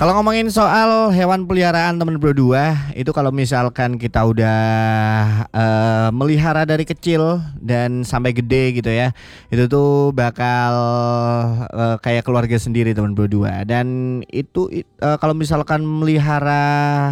Kalau ngomongin soal hewan peliharaan teman berdua, itu kalau misalkan kita udah melihara dari kecil dan sampai gede gitu ya, itu tuh bakal kayak keluarga sendiri teman berdua. Dan kalau misalkan melihara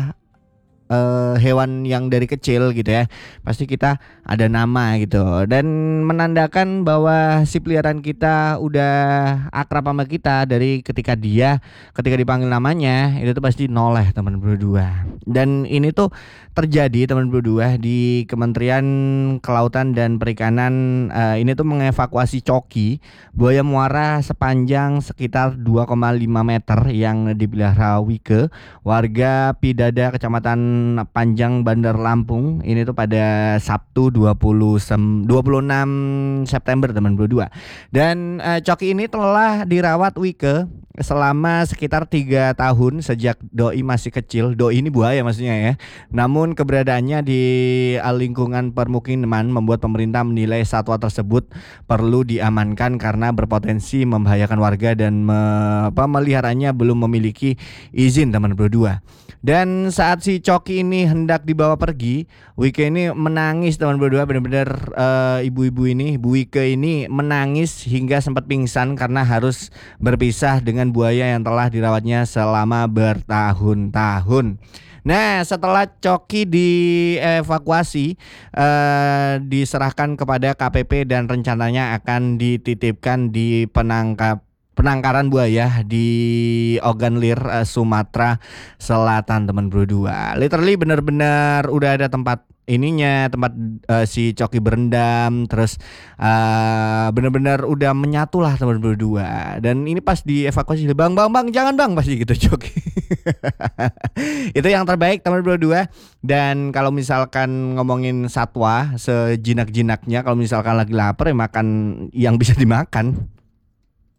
hewan yang dari kecil gitu ya, pasti kita ada nama gitu dan menandakan bahwa si peliharaan kita udah akrab sama kita dari ketika dipanggil namanya itu tuh pasti noleh teman berdua. Dan ini tuh terjadi teman berdua di Kementerian Kelautan dan Perikanan. Ini tuh mengevakuasi coki buaya muara sepanjang sekitar 2,5 meter yang dipelihara Wike, warga Pidada, Kecamatan Panjang, Bandar Lampung. Ini tuh pada Sabtu 26 September teman berdua. Dan coki ini telah dirawat Wike selama sekitar 3 tahun sejak doi masih kecil. Doi ini buaya maksudnya ya. Namun keberadaannya di lingkungan permukiman membuat pemerintah menilai satwa tersebut perlu diamankan karena berpotensi membahayakan warga dan pemeliharanya belum memiliki izin teman berdua. Dan saat si coki ini hendak dibawa pergi, Wike ini menangis teman berdua, benar-benar ibu-ibu ini, Bu Wike ini menangis hingga sempat pingsan karena harus berpisah dengan buaya yang telah dirawatnya selama bertahun-tahun. Nah, setelah coki dievakuasi, diserahkan kepada KPP dan rencananya akan dititipkan di penangkaran buaya di Oganlir, Sumatera Selatan teman berdua. Literally benar-benar udah ada tempat si coki berendam, terus benar-benar udah menyatu lah teman berdua. Dan ini pas dievakuasi, bang jangan bang, pasti gitu coki. Itu yang terbaik teman berdua. Dan kalau misalkan ngomongin satwa sejinak-jinaknya, kalau misalkan lagi lapar ya makan yang bisa dimakan.